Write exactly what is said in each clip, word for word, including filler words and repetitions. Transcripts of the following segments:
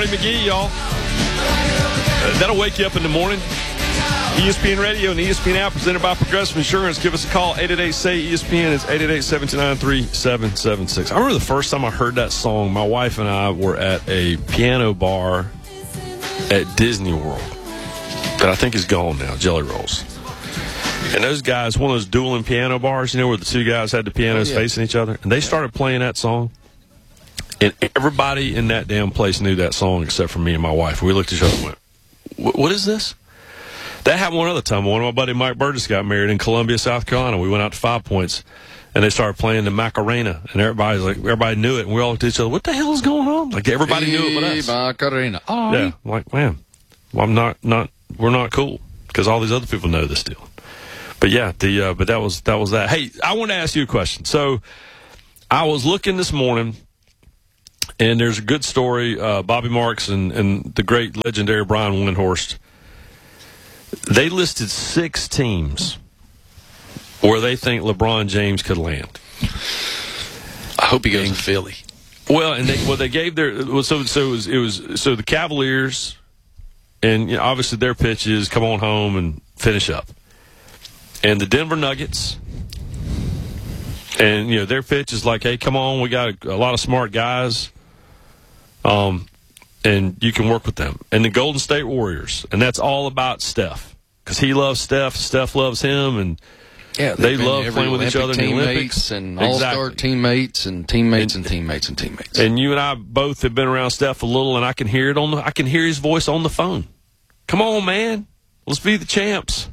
Marty McGee, y'all. Uh, that'll wake you up in the morning. E S P N Radio and the E S P N app presented by Progressive Insurance. Give us a call, eight eight eight, S A Y, E S P N. It's eight eight eight, seven two nine, three seven seven six. I remember the first time I heard that song, my wife and I were at a piano bar at Disney World that I think is gone now, Jelly Rolls. And those guys, one of those dueling piano bars, you know, where the two guys had the pianos oh, yeah. facing each other, and they started playing that song. And everybody in that damn place knew that song except for me and my wife. We looked at each other and went, what is this? That happened one other time. One of my buddy Mike Burgess got married in Columbia, South Carolina. We went out to Five Points, and they started playing the Macarena, and everybody's like, everybody knew it, and we all looked at each other. What the hell is going on? Like everybody hey, knew it but us. Macarena. Oh. Yeah, I'm like man, well, I'm not, not, we're not cool because all these other people know this deal. But yeah, the uh, but that was that was that. Hey, I want to ask you a question. So I was looking this morning, and there's a good story. Uh, Bobby Marks and, and the great legendary Brian Windhorst. They listed six teams where they think LeBron James could land. I hope he goes to Philly. Well, and they well they gave their well, so so it was, it was so the Cavaliers, and you know, obviously their pitch is come on home and finish up. And the Denver Nuggets, and, you know, their pitch is like, hey, come on, we got a, a lot of smart guys, um, and you can work with them. And the Golden State Warriors, and that's all about Steph, because he loves Steph, Steph loves him, and yeah, they love playing with Olympic each other in the Olympics. And all-star exactly. teammates and teammates and, and teammates and teammates. And you and I both have been around Steph a little, and I can hear it on the, I can hear his voice on the phone. Come on, man, let's be the champs.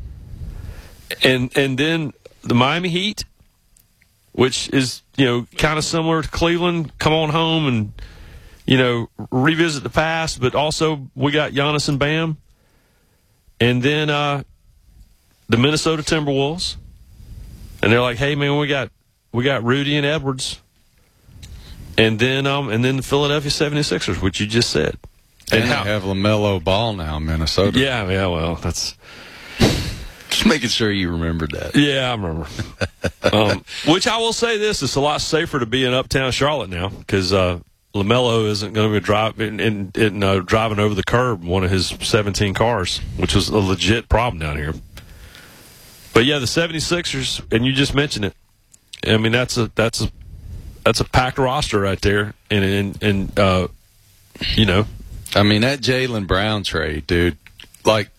And and then the Miami Heat, which is, you know, kind of similar to Cleveland, come on home and, you know, revisit the past, but also we got Giannis and Bam. And then uh, the Minnesota Timberwolves. And they're like, hey, man, we got we got Rudy and Edwards. And then um and then the Philadelphia seventy-sixers, which you just said. And, and how, they have LaMelo Ball now in Minnesota. Yeah, yeah, well, that's... Just making sure you remembered that. Yeah, I remember. um, which I will say this, it's a lot safer to be in uptown Charlotte now because uh, LaMelo isn't going to be driving, in, in, uh, driving over the curb one of his seventeen cars, which was a legit problem down here. But, yeah, the seventy-sixers, and you just mentioned it. I mean, that's a that's a, that's a packed roster right there. And, and, and uh, you know. I mean, that Jaylen Brown trade, dude, like,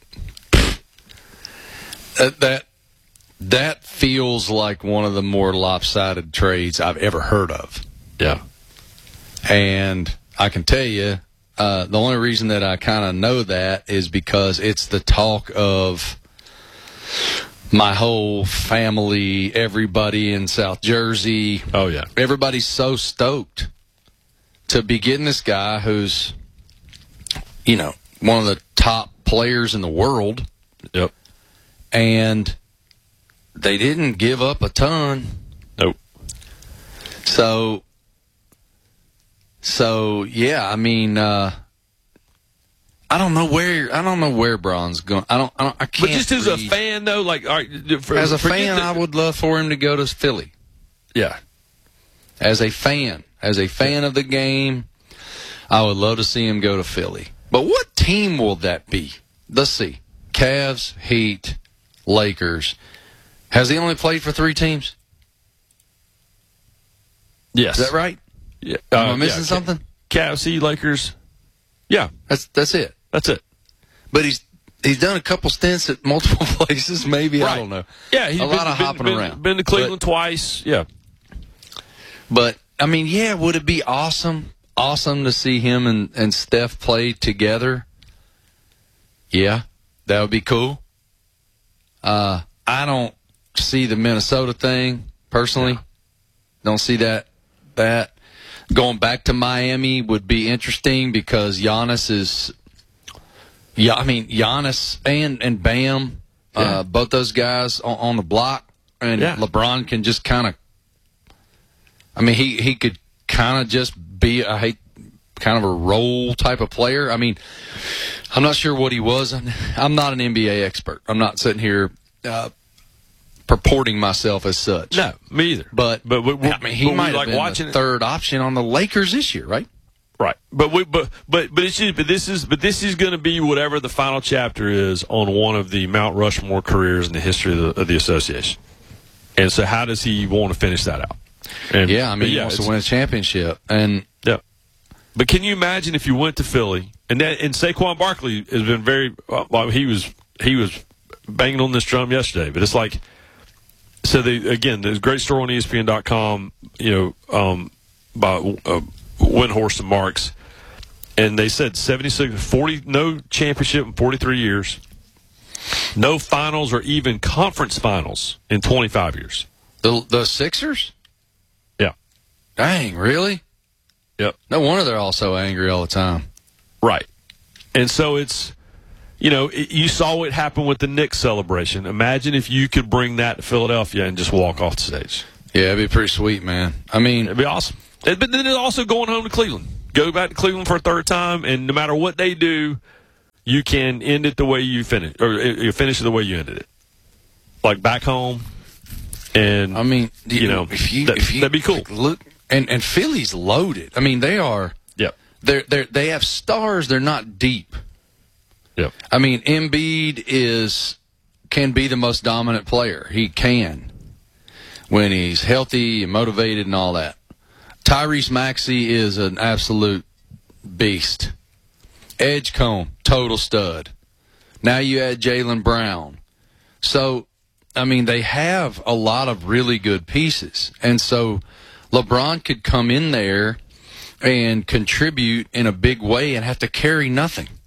That, that that feels like one of the more lopsided trades I've ever heard of. Yeah. And I can tell you, uh, the only reason that I kind of know that is because it's the talk of my whole family, everybody in South Jersey. Oh, yeah. Everybody's so stoked to be getting this guy who's, you know, one of the top players in the world. Yep. And they didn't give up a ton. Nope. So, so yeah, I mean, uh, I don't know where I don't know where Braun's going. I don't. I, don't, I can't. But just as read. a fan, though, like all right, for, as a fan, the, I would love for him to go to Philly. Yeah. As a fan, as a fan of the game, I would love to see him go to Philly. But what team will that be? Let's see. Cavs, Heat, Lakers. Has he only played for three teams? Yes. Is that right? Yeah. Am uh, I missing yeah. something? Cavs, Heat, Lakers. Yeah. That's that's it. That's it. But he's he's done a couple stints at multiple places, maybe. Right. I don't know. Yeah, he's a been, lot of been, hopping been, around. Been to Cleveland but, twice. Yeah. But, I mean, yeah, would it be awesome, awesome to see him and, and Steph play together? Yeah, that would be cool. Uh, I don't see the Minnesota thing personally. Yeah. Don't see that. That going back to Miami would be interesting because Giannis is. Yeah, I mean Giannis and and Bam, yeah. uh, both those guys on, on the block, and yeah. LeBron can just kind of. I mean, he he could kind of just be. I hate. kind of a role type of player. I mean, I'm not sure what he was. I'm, I'm not an N B A expert. I'm not sitting here uh, purporting myself as such. No, me either. But, but, but, but I mean, he but might like have been watching the it. third option on the Lakers this year, right? Right, but we, but but but it's just, but this is but this is going to be whatever the final chapter is on one of the Mount Rushmore careers in the history of the, of the association. And so, how does he want to finish that out? And, yeah, I mean, yeah, he wants to win a championship, and yeah. But can you imagine if you went to Philly and that, and Saquon Barkley has been very well, he was he was banging on this drum yesterday, but it's like so. The again, there's a great story on E S P N dot com, you know, um, by uh, Windhorst and Marks, and they said seventy-six, forty no championship in forty-three years. No finals or even conference finals in twenty-five years. The the Sixers? Yeah. Dang, really? Yep. No wonder they're all so angry all the time. Right. And so it's, you know, it, you saw what happened with the Knicks celebration. Imagine if you could bring that to Philadelphia and just walk off the stage. Yeah, it'd be pretty sweet, man. I mean, it'd be awesome. But then it's also going home to Cleveland. Go back to Cleveland for a third time, and no matter what they do, you can end it the way you finish, or you finish it the way you ended it, like back home. And I mean, you, you know, if you, that, if you that'd be cool. Like, look, and and Philly's loaded. I mean, they are. Yep. They're they they have stars. They're not deep. Yep. I mean, Embiid is can be the most dominant player. He can when he's healthy and motivated and all that. Tyrese Maxey is an absolute beast. Edgecombe, total stud. Now you add Jaylen Brown. So, I mean, they have a lot of really good pieces. And so LeBron could come in there and contribute in a big way and have to carry nothing.